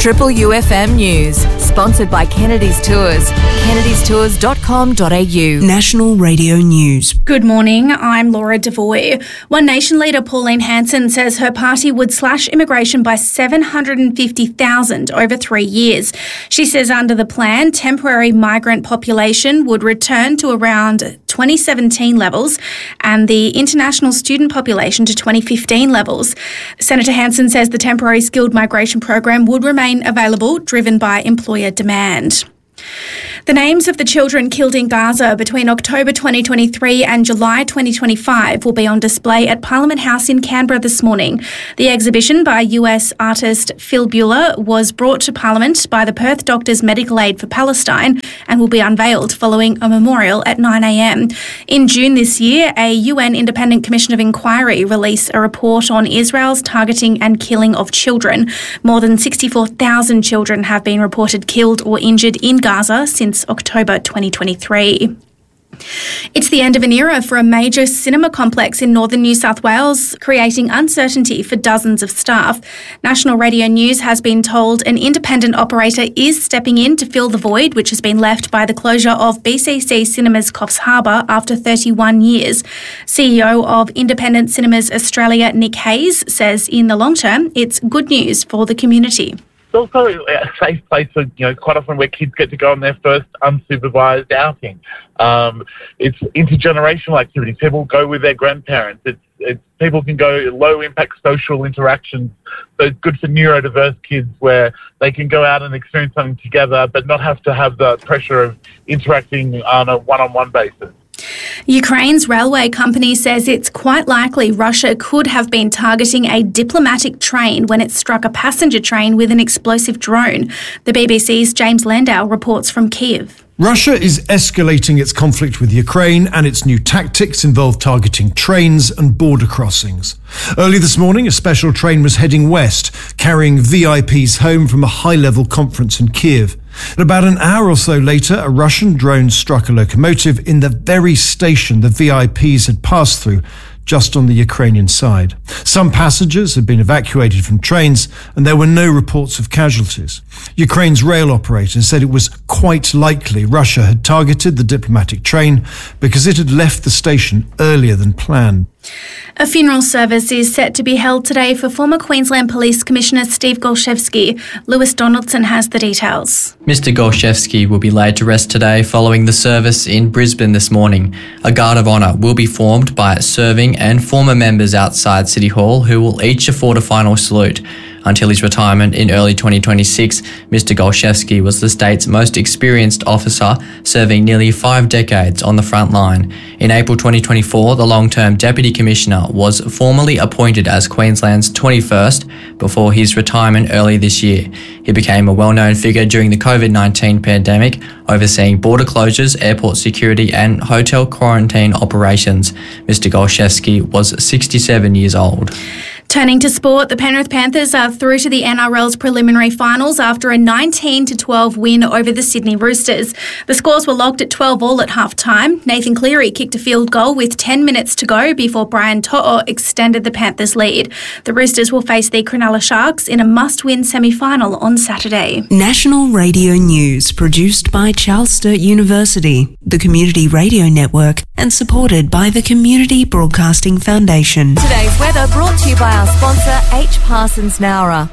Triple UFM News, sponsored by Kennedy's Tours. kennedystours.com.au. National Radio News. Good morning, I'm Laura Devoy. One Nation leader Pauline Hanson says her party would slash immigration by 750,000 over 3 years. She says under the plan, temporary migrant population would return to around 2017 levels and the international student population to 2015 levels. Senator Hanson says the temporary skilled migration program would remain available, driven by employer demand. The names of the children killed in Gaza between October 2023 and July 2025 will be on display at Parliament House in Canberra this morning. The exhibition by US artist Phil Buehler was brought to Parliament by the Perth Doctors Medical Aid for Palestine and will be unveiled following a memorial at 9 a.m. In June this year, a UN Independent Commission of Inquiry released a report on Israel's targeting and killing of children. More than 64,000 children have been reported killed or injured in Gaza since October 2023. It's the end of an era for a major cinema complex in northern New South Wales, creating uncertainty for dozens of staff. National Radio News has been told an independent operator is stepping in to fill the void which has been left by the closure of BCC Cinemas Coffs Harbour after 31 years. CEO of Independent Cinemas Australia, Nick Hayes, says in the long term, it's good news for the community. It's also a safe place for, quite often where kids get to go on their first unsupervised outing. It's intergenerational activities. People go with their grandparents. It's people can go low-impact social interactions. So it's good for neurodiverse kids where they can go out and experience something together but not have to have the pressure of interacting on a one-on-one basis. Ukraine's railway company says it's quite likely Russia could have been targeting a diplomatic train when it struck a passenger train with an explosive drone. The BBC's James Landau reports from Kyiv. Russia is escalating its conflict with Ukraine, and its new tactics involve targeting trains and border crossings. Early this morning, a special train was heading west, carrying VIPs home from a high-level conference in Kyiv. And about an hour or so later, a Russian drone struck a locomotive in the very station the VIPs had passed through, just on the Ukrainian side. Some passengers had been evacuated from trains and there were no reports of casualties. Ukraine's rail operator said it was quite likely Russia had targeted the diplomatic train because it had left the station earlier than planned. A funeral service is set to be held today for former Queensland Police Commissioner Steve Golszewski. Lewis Donaldson has the details. Mr Golszewski will be laid to rest today following the service in Brisbane this morning. A guard of honour will be formed by serving and former members outside City Hall who will each afford a final salute. Until his retirement in early 2026, Mr Golszewski was the state's most experienced officer, serving nearly 5 decades on the front line. In April 2024, the long-term Deputy Commissioner was formally appointed as Queensland's 21st before his retirement early this year. He became a well-known figure during the COVID-19 pandemic, overseeing border closures, airport security and hotel quarantine operations. Mr Golszewski was 67 years old. Turning to sport, the Penrith Panthers are through to the NRL's preliminary finals after a 19-12 win over the Sydney Roosters. The scores were locked at 12-all at half-time. Nathan Cleary kicked a field goal with 10 minutes to go before Brian To'o extended the Panthers' lead. The Roosters will face the Cronulla Sharks in a must-win semi-final on Saturday. National Radio News, produced by Charles Sturt University, the Community Radio Network, and supported by the Community Broadcasting Foundation. Today's weather brought to you by our sponsor, H. Parsons Nowra.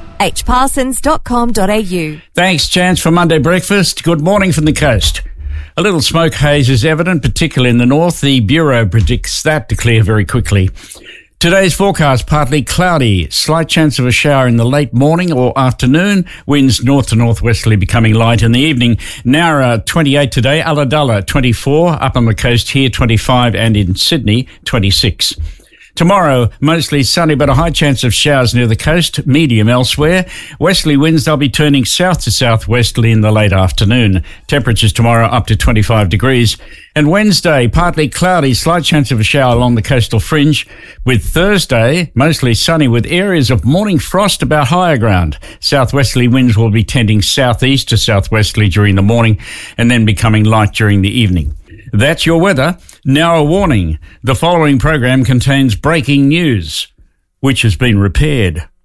hparsons.com.au. Thanks, Chance, for Monday breakfast. Good morning from the coast. A little smoke haze is evident, particularly in the north. The Bureau predicts that to clear very quickly. Today's forecast, partly cloudy, slight chance of a shower in the late morning or afternoon, winds north to northwesterly becoming light in the evening. Nowra 28 today, Ulladulla 24, up on the coast here 25 and in Sydney 26. Tomorrow, mostly sunny but a high chance of showers near the coast, medium elsewhere. Westerly winds, they'll be turning south to southwesterly in the late afternoon. Temperatures tomorrow up to 25 degrees. And Wednesday, partly cloudy, slight chance of a shower along the coastal fringe. With Thursday, mostly sunny with areas of morning frost about higher ground. Southwesterly winds will be tending southeast to southwesterly during the morning and then becoming light during the evening. That's your weather. Now a warning. The following program contains breaking news, which has been repaired.